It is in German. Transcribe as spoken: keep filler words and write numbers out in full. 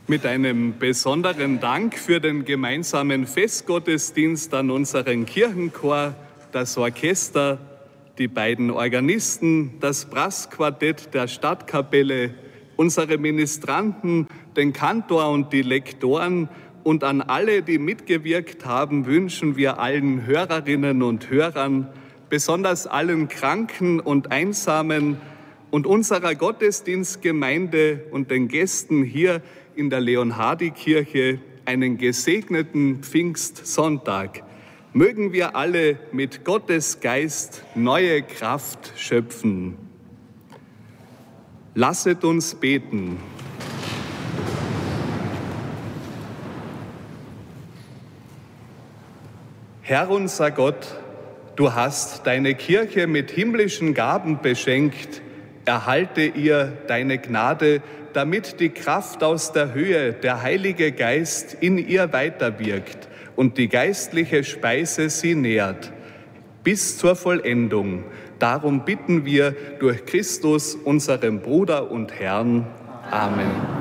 Mit einem besonderen Dank für den gemeinsamen Festgottesdienst an unseren Kirchenchor, das Orchester, die beiden Organisten, das Brassquartett der Stadtkapelle, unsere Ministranten, den Kantor und die Lektoren und an alle, die mitgewirkt haben, wünschen wir allen Hörerinnen und Hörern, besonders allen Kranken und Einsamen und unserer Gottesdienstgemeinde und den Gästen hier in der Leonhardikirche einen gesegneten Pfingstsonntag. Mögen wir alle mit Gottes Geist neue Kraft schöpfen. Lasset uns beten. Herr unser Gott, du hast deine Kirche mit himmlischen Gaben beschenkt. Erhalte ihr deine Gnade, damit die Kraft aus der Höhe, der Heilige Geist, in ihr weiterwirkt und die geistliche Speise sie nährt, bis zur Vollendung. Darum bitten wir durch Christus, unseren Bruder und Herrn. Amen.